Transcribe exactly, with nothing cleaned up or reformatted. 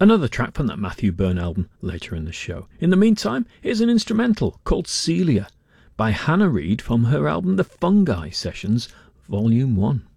Another track from that Matthew Byrne album later in the show. In the meantime, here's an instrumental called Celia by Hannah Reid from her album The Fungi Sessions, Volume one.